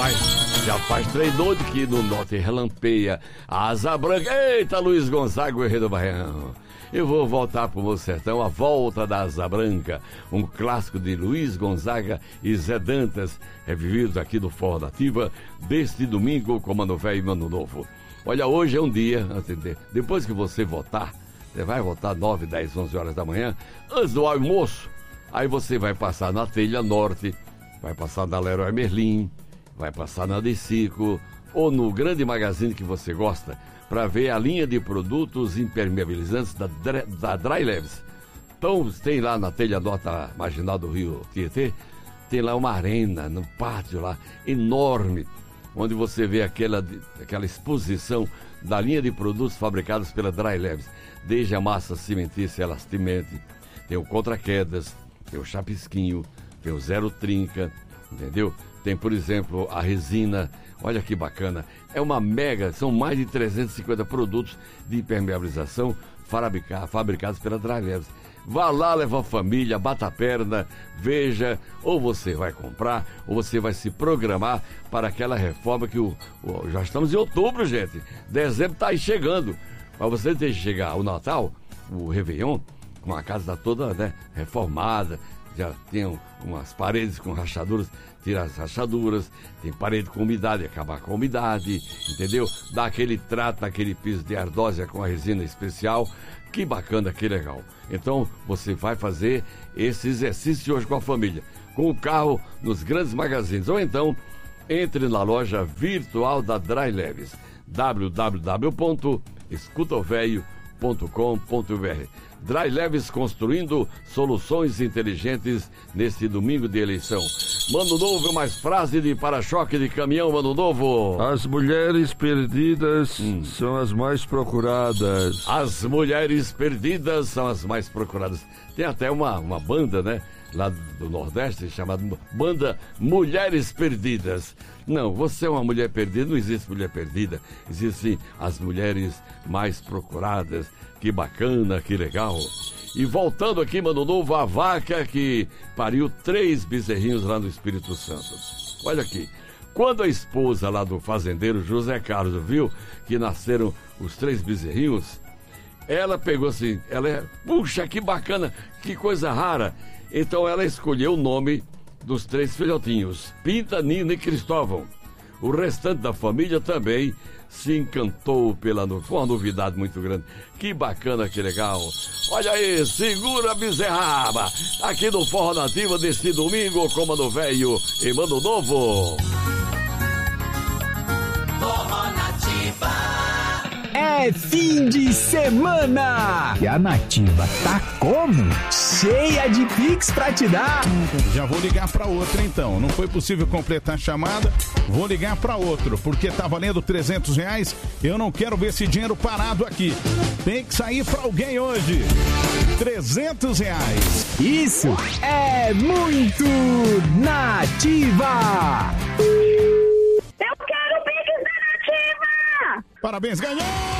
Já faz 3 noites que no norte relampeia a asa branca. Eita, Luiz Gonzaga, o Herreiro do Baião. Eu vou voltar pro meu sertão, A Volta da Asa Branca, um clássico de Luiz Gonzaga e Zé Dantas, revividos aqui do Forró Nativa, deste domingo com Mano Velho e Mano Novo. Olha, hoje é um dia, depois que você votar, você vai votar 9, 10, 11 horas da manhã, antes do almoço, aí você vai passar na Telha Norte, vai passar na Leroy Merlin, vai passar na Decico, ou no grande magazine que você gosta, para ver a linha de produtos impermeabilizantes da Dry Leves. Então, tem lá na Telha Norte, marginal do Rio Tietê, tem lá uma arena, no pátio lá, enorme, onde você vê aquela exposição da linha de produtos fabricados pela Dry Leves, desde a massa cimentícia Elastimente, tem o contra-quedas, tem o chapisquinho, tem o zero trinca, entendeu? Tem, por exemplo, a resina, olha que bacana, é uma mega, são mais de 350 produtos de impermeabilização fabricados pela Dry Leves. Vá lá, leva a família, bata a perna, veja, ou você vai comprar, ou você vai se programar para aquela reforma que já estamos em outubro, gente. Dezembro está aí chegando. Para você ter que chegar o Natal, o Réveillon, com a casa toda, né, reformada, já tem umas paredes com rachaduras, tira as rachaduras, tem parede com umidade, acabar com a umidade, entendeu? Dá aquele trato naquele piso de ardósia com a resina especial, que bacana, que legal. Então, você vai fazer esse exercício hoje com a família, com o carro nos grandes magazines, ou então, entre na loja virtual da Dry Leves, www.escutovelho.com.br. Dry Leves, construindo soluções inteligentes neste domingo de eleição. Mano Novo, mais frase de para-choque de caminhão, Mano Novo. As mulheres perdidas são as mais procuradas. As mulheres perdidas são as mais procuradas. Tem até uma banda, né, lá do Nordeste, chamada Banda Mulheres Perdidas. Não, você é uma mulher perdida, não existe mulher perdida. Existem as mulheres mais procuradas. Que bacana, que legal. E voltando aqui, Mano Novo, a vaca que pariu 3 bezerrinhos lá no Espírito Santo. Olha aqui, quando a esposa lá do fazendeiro José Carlos viu que nasceram os 3 bezerrinhos, ela pegou assim, puxa, que bacana, que coisa rara. Então ela escolheu o nome dos 3 filhotinhos, Pinta, Nina e Cristóvão. O restante da família também se encantou foi uma novidade muito grande. Que bacana, que legal. Olha aí, segura a bezerraba, aqui no Forró Nativa deste domingo com Mano Velho e Mano Novo. Forró Nativa. É fim de semana! E a Nativa tá como? Cheia de Pix pra te dar! Já vou ligar pra outro então. Não foi possível completar a chamada, vou ligar pra outro, porque tá valendo R$300. Eu não quero ver esse dinheiro parado aqui. Tem que sair pra alguém hoje. R$300. Isso é muito Nativa! Eu quero o Pix da Nativa! Parabéns, ganhou!